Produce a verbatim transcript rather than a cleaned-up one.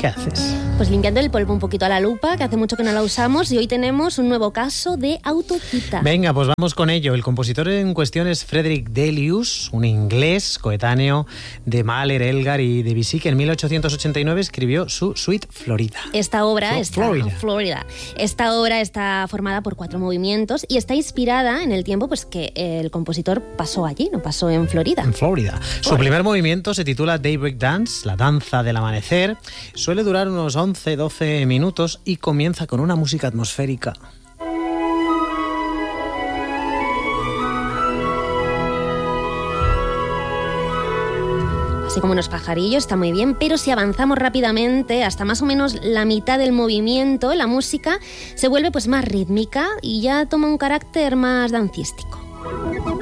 ¿qué haces? Pues limpiando el polvo un poquito a la lupa, que hace mucho que no la usamos, y hoy tenemos un nuevo caso de autocita. Venga, pues vamos con ello. El compositor en cuestión es Frederick Delius, un inglés coetáneo de Mahler, Elgar y Debussy, que en mil ochocientos ochenta y nueve escribió su Suite Florida. Esta obra Flo- está, Florida. Florida. Esta obra está formada por cuatro movimientos y está inspirada en el tiempo pues que el compositor pasó allí, no pasó en Florida. En Florida. Su primer movimiento se titula Daybreak Dance, la danza del amanecer. Suele durar unos once doce minutos y comienza con una música atmosférica. Así como unos pajarillos, está muy bien, pero si avanzamos rápidamente hasta más o menos la mitad del movimiento, la música se vuelve pues más rítmica y ya toma un carácter más dancístico.